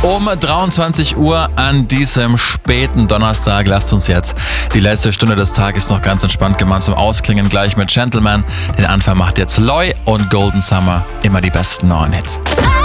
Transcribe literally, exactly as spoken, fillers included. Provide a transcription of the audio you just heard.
Um dreiundzwanzig Uhr an diesem späten Donnerstag lasst uns jetzt die letzte Stunde des Tages noch ganz entspannt gemeinsam ausklingen, gleich mit Gentleman. Den Anfang macht jetzt Loy und Golden Summer, immer die besten neuen Hits.